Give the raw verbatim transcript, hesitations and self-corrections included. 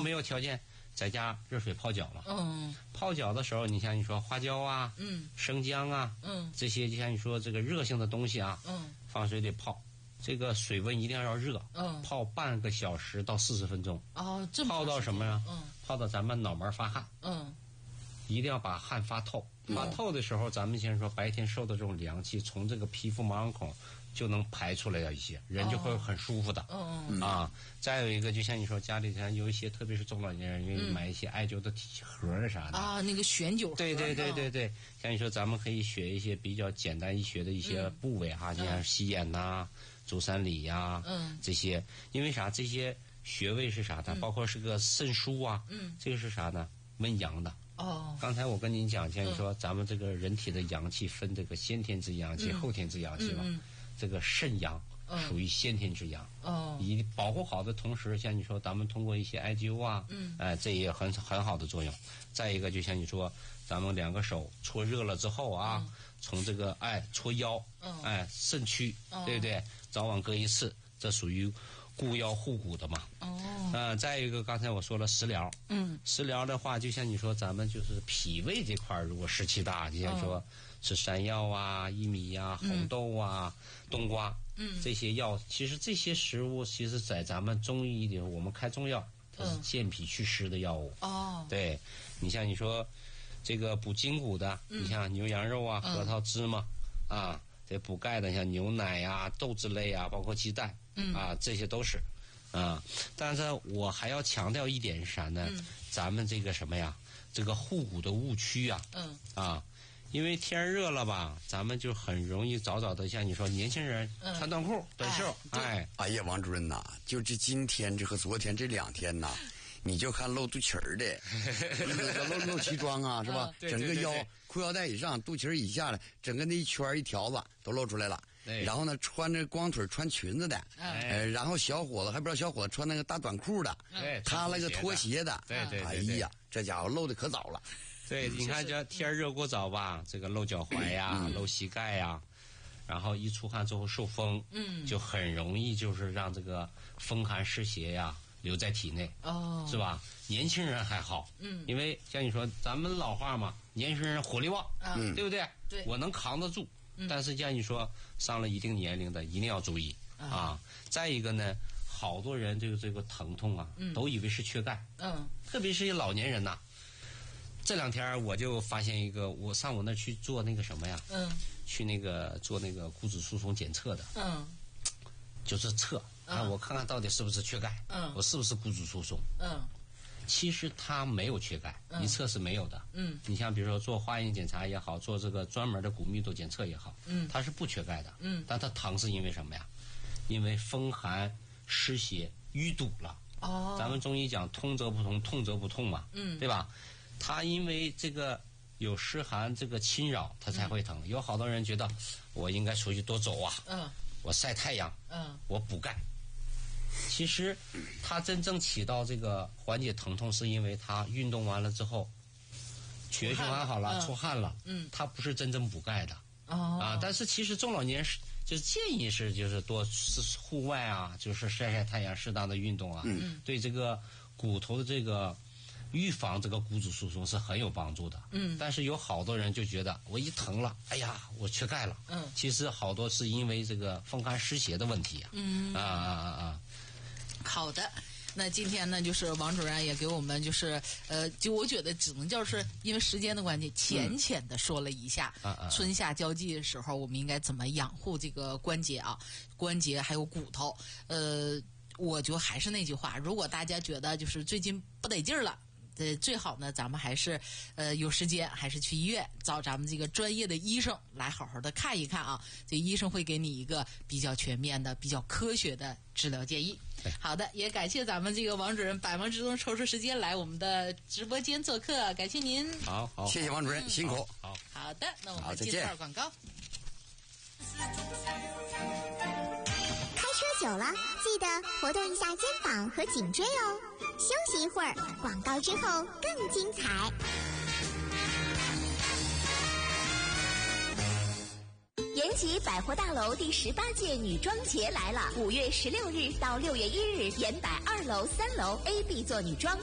没有条件，在家热水泡脚嘛。 嗯， 泡脚的时候，你像你说花椒啊， 嗯， 生姜啊， 嗯， 这些就像你说这个热性的东西啊， 嗯， 放水里泡，这个水温一定要热， 嗯， 泡半个小时到四十分钟。 哦，这么泡到什么呀？ 嗯， 泡到咱们脑门发汗。 嗯， 一定要把汗发透。发透的时候，咱们先说白天受的这种凉气，从这个皮肤毛囊孔就能排出来了一些，人就会很舒服的。 嗯嗯啊，再有一个，就像你说家里像有一些，特别是中老年人，愿意买一些艾灸的体盒儿啥的。 啊，那个悬灸盒。 对对对对对，像你说，咱们可以学一些比较简单医学的一些部位哈，就像洗眼呐、足三里呀， 嗯， 这些，因为啥？这些穴位是啥呢？包括是个肾腧啊， 嗯， 这个是啥呢？温阳的。 哦， 刚才我跟您讲，像你说咱们这个人体的阳气分这个先天之阳气、 嗯、 后天之阳气嘛， 嗯嗯、 这个肾阳属于先天之阳。 哦， 以保护好的同时，像你说咱们通过一些艾灸啊， 嗯， 哎，这也很很好的作用。再一个，就像你说，咱们两个手搓热了之后啊，嗯、从这个哎搓腰， 嗯、 哎肾区， 哦、 对不对？早晚各一次，这属于固腰护骨的嘛。 哦。 呃，再一个，刚才我说了食疗， 嗯， 食疗的话，就像你说，咱们就是脾胃这块如果湿气大，就像说吃山药啊、薏米呀、红豆啊、嗯、冬瓜， 嗯， 这些药，其实这些食物，其实在咱们中医里，我们开中药，它是健脾祛湿的药物。 哦， 对，你像你说这个补筋骨的， 嗯、 你像牛羊肉啊、核桃、芝麻、嗯、啊，这补钙的，像牛奶呀、豆制类啊，包括鸡蛋， 嗯啊，这些都是。啊，但是我还要强调一点是啥呢？ 嗯、 咱们这个什么呀，这个护骨的误区啊， 嗯啊，因为天热了吧，咱们就很容易早早的像你说，年轻人穿短裤、短袖，哎， 哎呀，王主任呐，就这今天这和昨天这两天呐，你就看露肚脐儿的，那个露露脐装啊，是吧？ 嗯、 整个腰裤腰带以上，肚脐儿以下的，整个那一圈一条子都露出来了。然后呢，穿着光腿穿裙子的， 哎、 呃，然后小伙子还不知道小伙子穿那个大短裤的， 哎、 他那个拖鞋的， 对对对对哎呀，这家伙露的可早了。 对，你看这天热过早吧，这个露脚踝呀、嗯、露膝盖呀，然后一出汗之后受风， 嗯， 就很容易就是让这个风寒湿邪呀留在体内， 哦， 是吧？年轻人还好， 嗯， 因为像你说咱们老话嘛，年轻人火力旺， 嗯， 对不对？ 对， 我能扛得住。 嗯、 但是像你说上了一定年龄的一定要注意、 嗯、 啊。再一个呢，好多人这个这个疼痛啊， 嗯、 都以为是缺钙， 嗯， 特别是一老年人呐。这两天我就发现一个，我上我那去做那个什么呀， 嗯， 去那个做那个骨质疏松检测的， 嗯， 就是测啊， 嗯、 我看看到底是不是缺钙， 嗯， 我是不是骨质疏松， 嗯。 其实它没有缺钙， 嗯、 一测是没有的。 嗯， 你像比如说做化验检查也好，做这个专门的骨密度检测也好， 嗯， 它是不缺钙的。 嗯， 但它疼是因为什么呀？因为风寒湿邪淤堵了。 哦， 咱们中医讲通则不通，痛则不痛嘛。 嗯， 对吧？它因为这个有湿寒这个侵扰，它才会疼。嗯、有好多人觉得我应该出去多走啊， 嗯， 我晒太阳， 嗯， 我补钙。其实它真正起到这个缓解疼痛，是因为它运动完了之后血液循环好了，出汗了， 嗯， 它不是真正补钙的。 哦啊，但是其实中老年是就是建议是就是多是户外啊，就是晒晒太阳，适当的运动啊， 嗯， 对这个骨头的这个预防这个骨质疏松是很有帮助的。 嗯， 但是有好多人就觉得我一疼了，哎呀，我缺钙了。 嗯， 其实好多是因为这个风寒湿邪的问题啊。 嗯啊啊啊啊。 好的，那今天呢，就是王主任也给我们就是呃，就我觉得只能就是因为时间的关系，浅浅的说了一下， 嗯啊啊、 春夏交际的时候我们应该怎么养护这个关节啊，关节还有骨头。呃，我就还是那句话，如果大家觉得就是最近不得劲儿了。呃，最好呢，咱们还是呃有时间，还是去医院找咱们这个专业的医生来好好的看一看啊。这医生会给你一个比较全面的、比较科学的治疗建议。好的，也感谢咱们这个王主任百忙之中抽出时间来我们的直播间做客，感谢您。 好好， 谢谢王主任， 嗯、 辛苦。 好， 好的，那我们进段广告。 开车久了，记得活动一下肩膀和颈椎哦。休息一会儿，广告之后更精彩。延吉百货大楼第十八届女装节来了，五月十六日到六月一日，延百二楼、三楼 A、B 座女装。